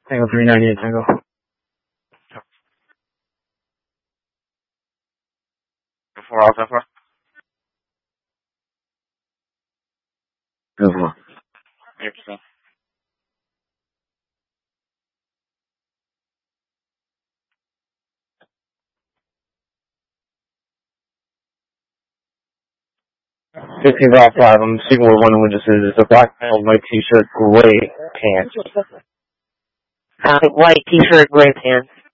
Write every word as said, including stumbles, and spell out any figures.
Tango three ninety-eight, Tango. Four Alpha four. Go for. Yep, so. fifteen Alpha five, I'm speaking with one of the witnesses. It's a black male, white t-shirt, gray pants. Uh, white t-shirt, gray pants.